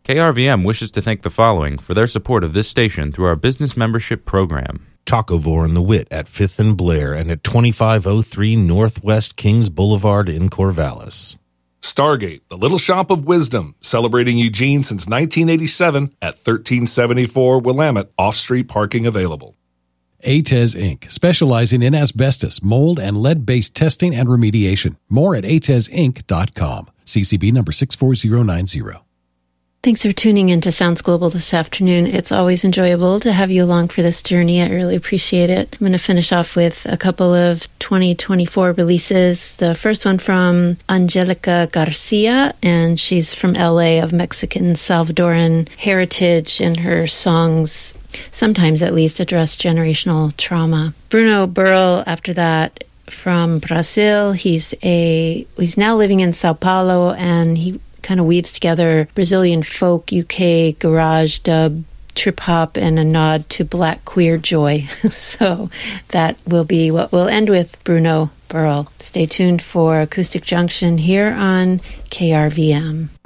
KRVM wishes to thank the following for their support of this station through our business membership program. Tacovore and the Wit at 5th and Blair and at 2503 Northwest Kings Boulevard in Corvallis. Stargate, the Little Shop of Wisdom, celebrating Eugene since 1987 at 1374 Willamette, off-street parking available. ATES Inc., specializing in asbestos, mold, and lead-based testing and remediation. More at atesinc.com. CCB number 64090. Thanks for tuning in to Sounds Global this afternoon. It's always enjoyable to have you along for this journey. I really appreciate it. I'm going to finish off with a couple of 2024 releases. The first one from Angelica Garcia, and she's from LA, of Mexican Salvadoran heritage, and her songs sometimes at least address generational trauma. Bruno Burrell, after that, from Brazil. He's now living in Sao Paulo, and he kind of weaves together Brazilian folk, UK garage, dub, trip hop, and a nod to black queer joy. So that will be what we'll end with, Bruno Burrell. Stay tuned for Acoustic Junction here on KRVM.